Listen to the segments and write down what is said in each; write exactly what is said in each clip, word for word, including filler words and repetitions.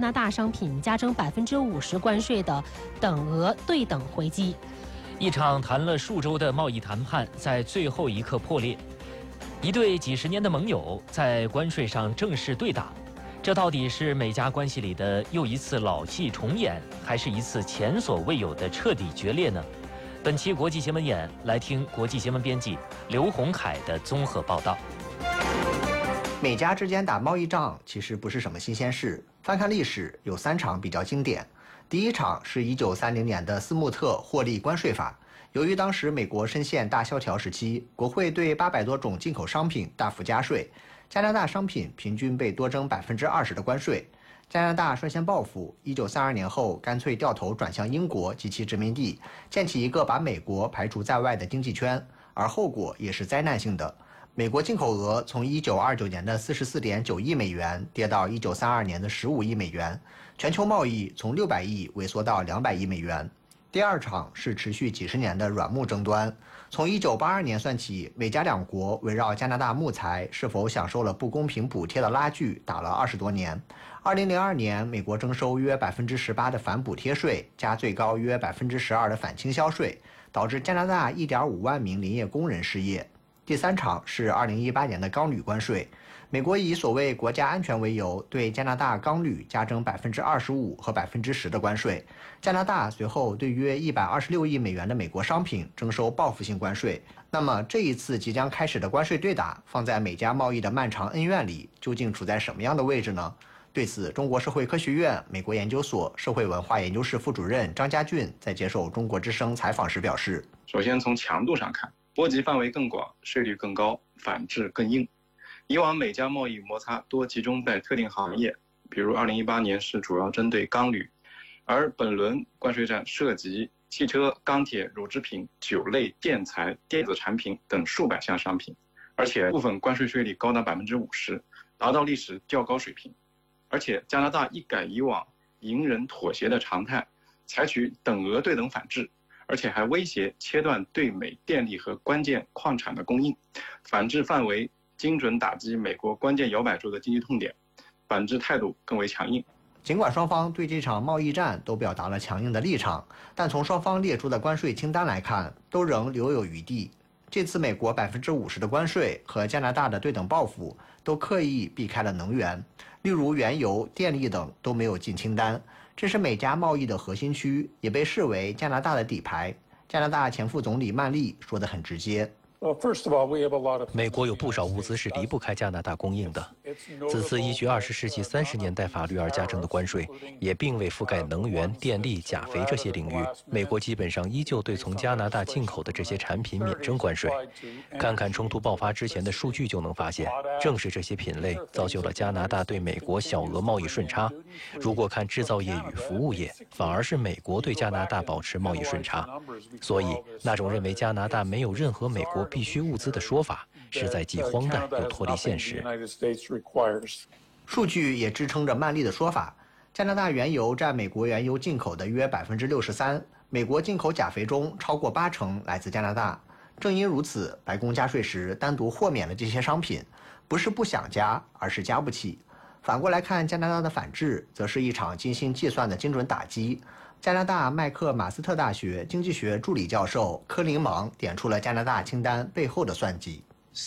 拿大商品加征百分之五十关税的等额对等回击。 一场谈了数周的贸易谈判在最后一刻破裂，一对几十年的盟友在关税上正式对打。这到底是美加关系里的又一次老戏重演，还是一次前所未有的彻底决裂呢？本期国际新闻眼来听国际新闻编辑刘洪凯的综合报道。 美加之间打贸易仗其实不是什么新鲜事，翻看历史，有三场比较经典。第一场是一九三零年的斯穆特获利关税法。由于当时美国深陷大萧条时期，国会对八百多种进口商品大幅加税，加拿大商品平均被多征百分之二十的关税。加拿大率先报复，一九三二年后干脆掉头转向英国及其殖民地，建起一个把美国排除在外的经济圈，而后果也是灾难性的。美国进口额从一九二九年的四十四点九亿美元跌到一九三二年的十五亿美元，全球贸易从六百亿萎缩到两百亿美元。第二场是持续几十年的软木争端，从一九八二年算起，美加两国围绕加拿大木材是否享受了不公平补贴的拉锯打了二十多年。二零零二年，美国征收约百分之十八的反补贴税，加最高约百分之十二的反倾销税，导致加拿大一点五万名林业工人失业。第三场是二零一八年的钢铝关税，美国以所谓国家安全为由，对加拿大钢铝加征百分之二十五和百分之十的关税。加拿大随后对约一百二十六亿美元的美国商品征收报复性关税。那么这一次即将开始的关税对打，放在美加贸易的漫长恩怨里，究竟处在什么样的位置呢？对此，中国社会科学院美国研究所社会文化研究室副主任张家俊在接受中国之声采访时表示： 首先从强度上看，波及范围更广，税率更高，反制更硬。以往美加贸易摩擦多集中在特定行业，比如二零一八年是主要针对钢铝，而本轮关税战涉及汽车、钢铁、乳制品、酒类、建材、电子产品等数百项商品，而且部分关税税率高达百分之五十，达到历史较高水平。而且加拿大一改以往隐忍妥协的常态，采取等额对等反制，而且还威胁切断对美电力和关键矿产的供应，反制范围精准打击美国关键摇摆州的经济痛点，反制态度更为强硬。 尽管双方对这场贸易战都表达了强硬的立场，但从双方列出的关税清单来看，都仍留有余地。这次美国百分之五十的关税和加拿大的对等报复，都刻意避开了能源，例如原油、电力等都没有进清单。这是美加贸易的核心区，也被视为加拿大的底牌。加拿大前副总理曼丽说得很直接。 美国有不少物资是离不开加拿大供应的。此次依据二十世纪三十年代法律而加征的关税，也并未覆盖能源、电力、钾肥这些领域。美国基本上依旧对从加拿大进口的这些产品免征关税。看看冲突爆发之前的数据就能发现，正是这些品类造就了加拿大对美国小额贸易顺差。如果看制造业与服务业，反而是美国对加拿大保持贸易顺差。所以，那种认为加拿大没有任何美国必需物资的说法，实在既荒诞又脱离现实。 数据也支撑着曼丽的说法，加拿大原油占美国原油进口的约百分之六十三，美国进口钾肥中超过八成来自加拿大。正因如此，白宫加税时单独豁免了这些商品，不是不想加，而是加不起。反过来看，加拿大的反制，则是一场精心计算的精准打击。加拿大麦克马斯特大学经济学助理教授科林芒点出了加拿大清单背后的算计。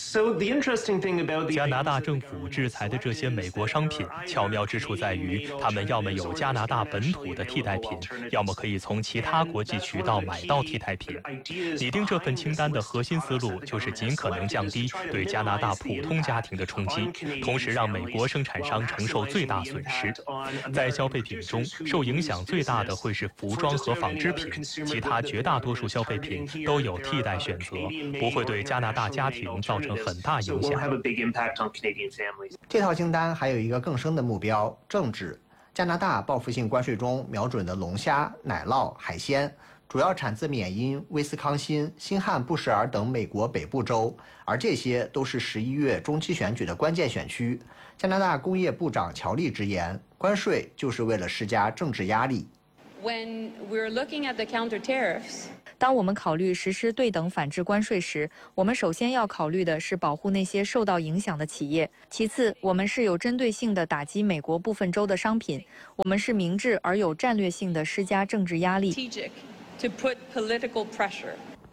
加拿大政府制裁的这些美国商品，巧妙之处在于，他们要么有加拿大本土的替代品，要么可以从其他国际渠道买到替代品。拟定这份清单的核心思路就是尽可能降低对加拿大普通家庭的冲击，同时让美国生产商承受最大损失。在消费品中，受影响最大的会是服装和纺织品，其他绝大多数消费品都有替代选择，不会对加拿大家庭造成很大影响。 这套清单还有一个更深的目标：政治。加拿大报复性关税中瞄准的龙虾、奶酪、海鲜，主要产自缅因、威斯康辛、新罕布什尔等美国北部州，而这些都是十一月中期选举的关键选区。加拿大工业部长乔利直言，关税就是为了施加政治压力。 When we're looking at the counter tariffs, 当我们考虑实施对等反制关税时，我们首先要考虑的是保护那些受到影响的企业。其次，我们是有针对性地打击美国部分州的商品。我们是明智而有战略性地施加政治压力。 strategic to put political pressure.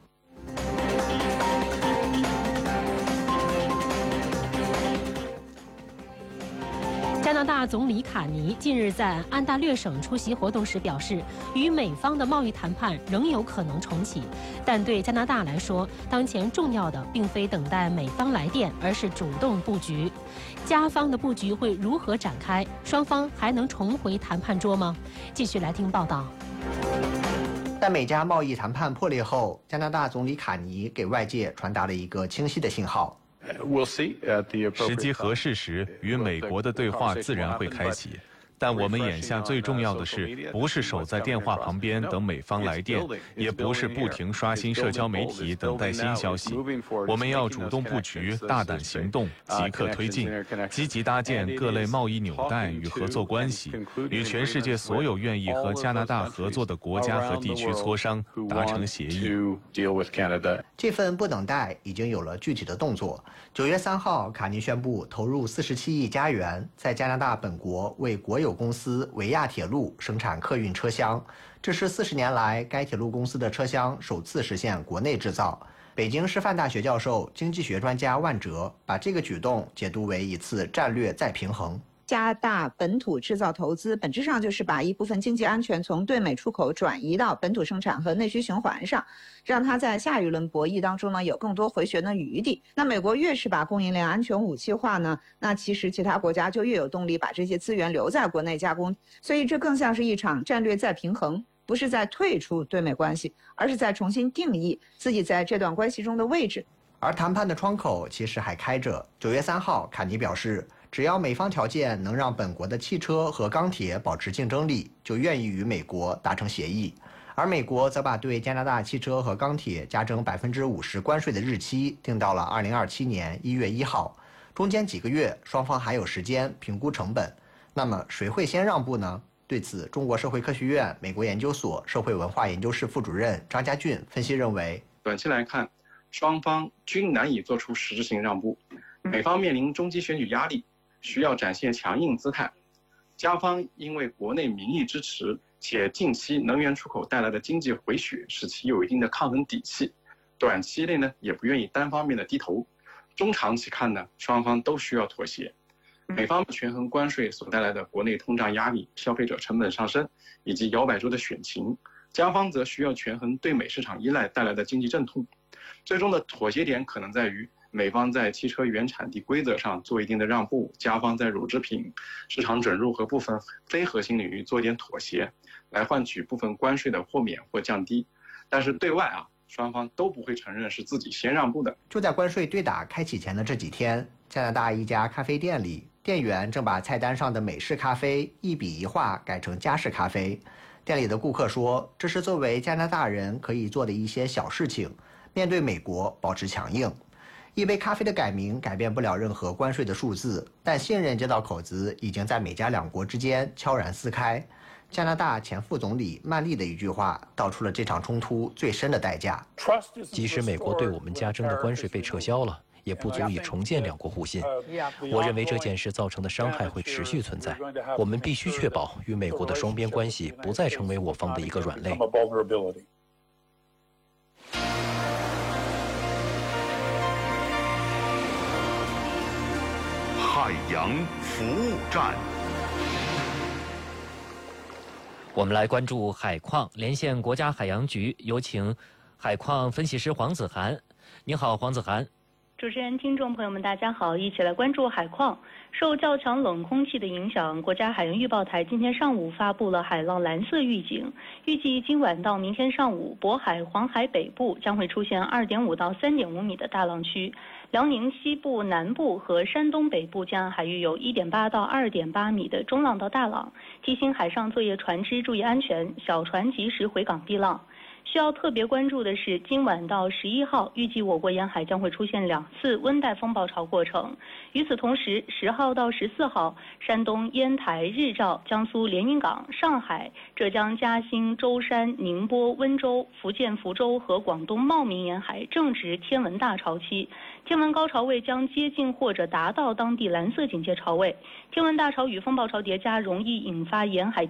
加拿大总理卡尼近日在安大略省出席活动时表示，与美方的贸易谈判仍有可能重启，但对加拿大来说，当前重要的并非等待美方来电，而是主动布局。加方的布局会如何展开？双方还能重回谈判桌吗？继续来听报道。 在美加贸易谈判破裂后，加拿大总理卡尼给外界传达了一个清晰的信号。 时机合适时，与美国的对话自然会开启。但我们眼下最重要的是，不是守在电话旁边等美方来电，也不是不停刷新社交媒体等待新消息。我们要主动布局，大胆行动，即刻推进，积极搭建各类贸易纽带与合作关系，与全世界所有愿意和加拿大合作的国家和地区磋商，达成协议。 这份不等待已经有了具体的动作。九月三号，卡尼宣布投入四十七亿加元，在加拿大本国为国有公司维亚铁路生产客运车厢，这是四十年来该铁路公司的车厢首次实现国内制造。北京师范大学教授、经济学专家万哲把这个举动解读为一次战略再平衡。 加拿大本土制造投资本质上就是把一部分经济安全从对美出口转移到本土生产和内需循环上，让它在下一轮博弈当中呢有更多回旋的余地。那美国越是把供应链安全武器化呢，那其实其他国家就越有动力把这些资源留在国内加工。所以这更像是一场战略再平衡，不是在退出对美关系，而是在重新定义自己在这段关系中的位置。 而谈判的窗口其实还开着。九月三号，卡尼表示，只要美方条件能让本国的汽车和钢铁保持竞争力，就愿意与美国达成协议。而美国则把对加拿大汽车和钢铁加征百分之五十关税的日期定到了二零二七年一月一号，中间几个月双方还有时间评估成本。那么谁会先让步呢？对此，中国社会科学院美国研究所社会文化研究室副主任张家俊分析认为， 短期来看，双方均难以做出实质性让步。美方面临中期选举压力，需要展现强硬姿态；加方因为国内民意支持，且近期能源出口带来的经济回血，使其有一定的抗衡底气。短期内呢，也不愿意单方面的低头。中长期看呢，双方都需要妥协。美方权衡关税所带来的国内通胀压力、消费者成本上升以及摇摆州的选情，加方则需要权衡对美市场依赖带来的经济阵痛。最终的妥协点可能在于美方在汽车原产地规则上做一定的让步，加方在乳制品市场准入和部分非核心领域做一点妥协，来换取部分关税的豁免或降低。但是对外啊，双方都不会承认是自己先让步的。 就在关税对打开启前的这几天，加拿大一家咖啡店里，店员正把菜单上的美式咖啡一笔一画改成加式咖啡。店里的顾客说，这是作为加拿大人可以做的一些小事情，面对美国保持强硬。一杯咖啡的改名改变不了任何关税的数字，但信任这道口子已经在美加两国之间悄然撕开。加拿大前副总理曼丽的一句话道出了这场冲突最深的代价。 即使美国对我们加征的关税被撤销了，也不足以重建两国互信。我认为这件事造成的伤害会持续存在。我们必须确保与美国的双边关系不再成为我方的一个软肋。 海洋服务站， 我们来关注海况，连线国家海洋局，有请海况分析师黄子涵。你好，黄子涵。 主持人、听众朋友们，大家好，一起来关注海况。受较强冷空气的影响，国家海洋预报台今天上午发布了海浪蓝色预警，预计今晚到明天上午，渤海、黄海北部将会出现二点五到三点五米的大浪区，辽宁西部、南部和山东北部江岸海域有一点八到二点八米的中浪到大浪，提醒海上作业船只注意安全，小船及时回港避浪。 需要特别关注的是，今晚到十一号，预计我国沿海将会出现两次温带风暴潮过程。与此同时，十号到十四号，山东烟台、日照、江苏连云港、上海、浙江嘉兴、舟山、宁波、温州、福建福州和广东茂名沿海正值天文大潮期，天文高潮位将接近或者达到当地蓝色警戒潮位。天文大潮与风暴潮叠加，容易引发沿海